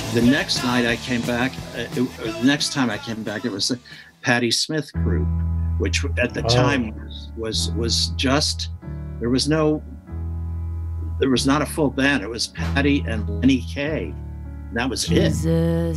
The next night I came back, the next time I came back, it was the Patti Smith group, which at the Oh, time was just there was no there was not a full band. It was Patti and Lenny Kaye. That was it. Jesus.